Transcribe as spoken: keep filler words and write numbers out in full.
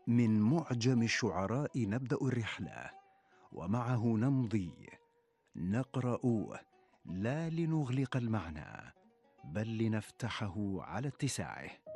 من معجم الشعراء نبدأ الرحلة، ومعه نمضي نقرأ، لا لنغلق المعنى بل لنفتحه على اتساعه.